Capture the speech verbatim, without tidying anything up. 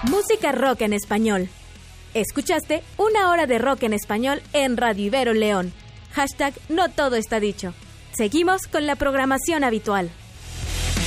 Música rock en español. Escuchaste una hora de rock en español en Radio Ibero León. Hashtag no todo está dicho. Seguimos con la programación habitual.